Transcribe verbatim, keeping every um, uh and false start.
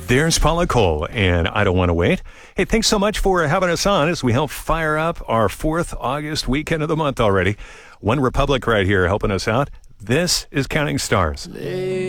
There's Paula Cole, and I Don't Want to Wait. Hey, thanks so much for having us on as we help fire up our fourth August weekend of the month already. One Republic right here helping us out. This is Counting Stars.